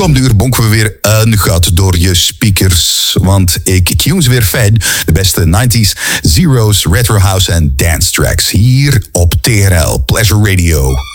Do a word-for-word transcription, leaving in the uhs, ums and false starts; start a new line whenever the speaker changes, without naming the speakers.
komende uur bonken we weer een gat door je speakers. Want ik tune ze weer fijn. De beste nineties, zeros, retro house en dance tracks. Hier op T R L Pleasure Radio.